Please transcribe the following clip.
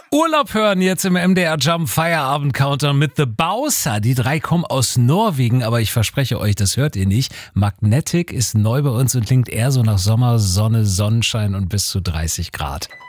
Urlaub hören jetzt im MDR Jump Feierabend Countdown mit The Bowser. Die 3 kommen aus Norwegen, aber ich verspreche euch, das hört ihr nicht. Magnetic ist neu bei uns und klingt eher so nach Sommer, Sonne, Sonnenschein und bis zu 30 Grad.